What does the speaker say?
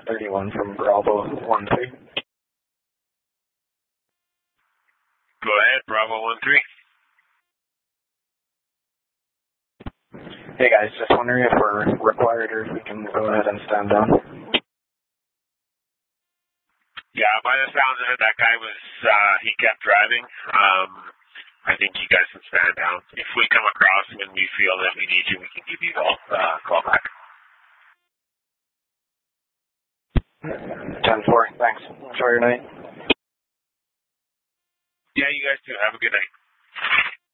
31 from Bravo 1-3. Go ahead, Bravo 1-3. Hey guys, just wondering if we're required or if we can go ahead and stand down. Yeah, by the sounds of it, that guy was, he kept driving. I think you guys can stand down. If we come across when we feel that we need you, we can give you a call back. 10-4, thanks. Enjoy your night. Yeah, you guys too. Have a good night.